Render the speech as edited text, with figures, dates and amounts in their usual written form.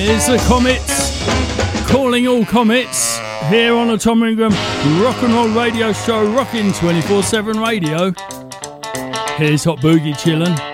Here's the Comets, calling all Comets, here on the Tom Ingram Rock and Roll Radio Show, rocking 24/7 radio. Here's Hot Boogie chillin'.